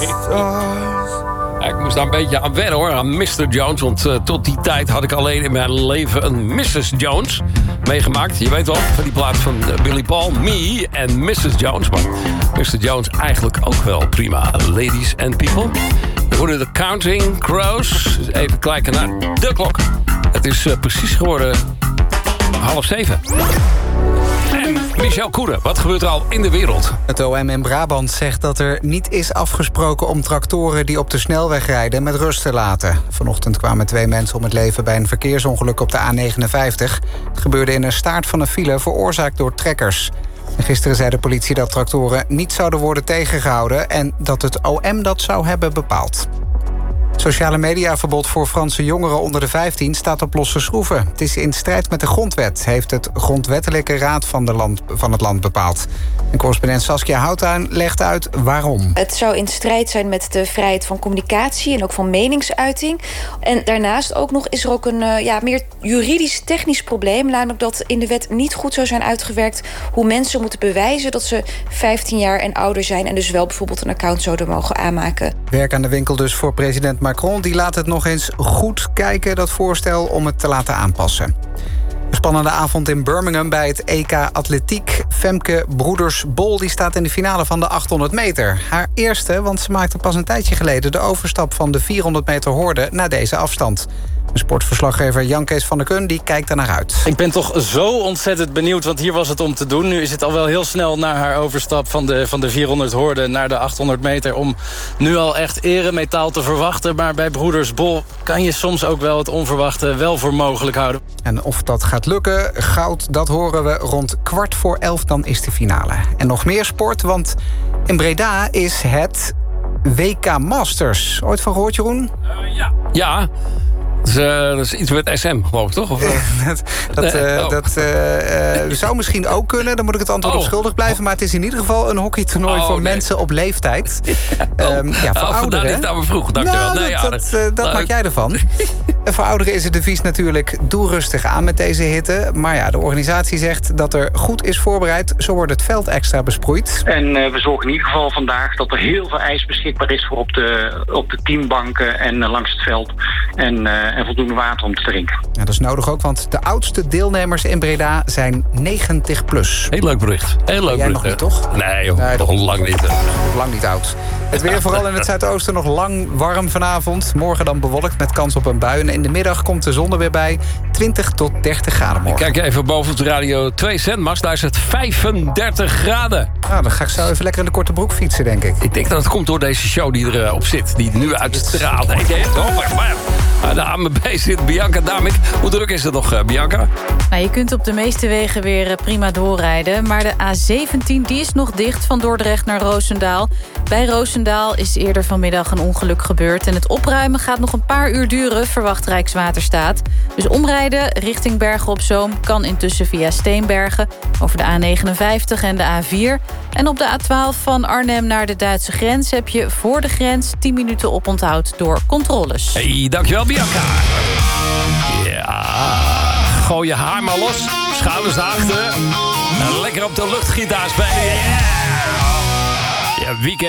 Ik moest daar een beetje aan wennen hoor, aan Mr. Jones. Want tot die tijd had ik alleen in mijn leven een Mrs. Jones meegemaakt. Je weet wel, van die plaat van Billy Paul. Me en Mrs. Jones. Maar Mr. Jones eigenlijk ook wel prima. Ladies and people. We hoorden de Counting Crows. Even kijken naar de klok. Het is precies geworden 6:30. En Michel Koenen, wat gebeurt er al in de wereld? Het OM in Brabant zegt dat er niet is afgesproken om tractoren die op de snelweg rijden met rust te laten. Vanochtend kwamen 2 mensen om het leven bij een verkeersongeluk op de A59. Het gebeurde in een staart van een file veroorzaakt door trekkers. En gisteren zei de politie dat tractoren niet zouden worden tegengehouden en dat het OM dat zou hebben bepaald. Sociale mediaverbod voor Franse jongeren onder de 15 staat op losse schroeven. Het is in strijd met de grondwet, heeft het grondwettelijke raad van het land bepaald. En correspondent Saskia Houttuin legt uit waarom. Het zou in strijd zijn met de vrijheid van communicatie en ook van meningsuiting. En daarnaast ook nog is er ook een meer juridisch-technisch probleem. Namelijk dat in de wet niet goed zou zijn uitgewerkt hoe mensen moeten bewijzen dat ze 15 jaar en ouder zijn en dus wel bijvoorbeeld een account zouden mogen aanmaken. Werk aan de winkel dus voor president Macron. Die laat het nog eens goed kijken, dat voorstel, om het te laten aanpassen. Een spannende avond in Birmingham bij het EK Atletiek. Femke Broeders-Bol die staat in de finale van de 800 meter. Haar eerste, want ze maakte pas een tijdje geleden de overstap van de 400 meter horde naar deze afstand. De sportverslaggever Jan Kees van der Kun die kijkt er naar uit. Ik ben toch zo ontzettend benieuwd, want hier was het om te doen. Nu is het al wel heel snel naar haar overstap van de 400 horde naar de 800 meter... om nu al echt eremetaal te verwachten. Maar bij Broeders Bol kan je soms ook wel het onverwachte wel voor mogelijk houden. En of dat gaat lukken, goud, dat horen we rond 11:15, dan is de finale. En nog meer sport, want in Breda is het WK Masters. Ooit van gehoord, Jeroen? Ja. Dat is iets met SM, geloof ik, toch? Of, dat zou misschien ook kunnen. Dan moet ik het antwoord op schuldig blijven. Maar het is in ieder geval een hockeytoernooi voor mensen op leeftijd. Voor ouderen. Dat is nou vroeg, dankjewel. Dat maak jij ervan. Voor ouderen is het devies natuurlijk: doe rustig aan met deze hitte. Maar ja, de organisatie zegt dat er goed is voorbereid. Zo wordt het veld extra besproeid. En we zorgen in ieder geval vandaag dat er heel veel ijs beschikbaar is voor op de teambanken en langs het veld. En voldoende water om te drinken. Ja, dat is nodig ook, want de oudste deelnemers in Breda zijn 90 plus. Heel leuk bericht. Jij nog niet, toch? Nee, joh. Nee, nog lang niet. Lang niet oud. Het weer vooral in het zuidoosten nog lang warm vanavond. Morgen dan bewolkt met kans op een bui. En in de middag komt de zon er weer bij. 20 tot 30 graden morgen. Kijk even boven op de radio 2 zendmast. Daar is het 35 graden. Nou, dan ga ik zo even lekker in de korte broek fietsen, denk ik. Ik denk dat het komt door deze show die erop zit. Die nu uitstraalt. De ANWB zit Bianca Damik. Hoe druk is het nog, Bianca? Nou, je kunt op de meeste wegen weer prima doorrijden. Maar de A17 die is nog dicht van Dordrecht naar Roosendaal. Bij Roosendaal is eerder vanmiddag een ongeluk gebeurd. En het opruimen gaat nog een paar uur duren, verwacht Rijkswaterstaat. Dus omrijden richting Bergen op Zoom kan intussen via Steenbergen, over de A59 en de A4. En op de A12 van Arnhem naar de Duitse grens heb je voor de grens 10 minuten oponthoud door controles. Hey, dankjewel Bianca. Ja, gooi je haar maar los. Schouders naar achteren. En lekker op de luchtgitaar spelen. Ja, weekend.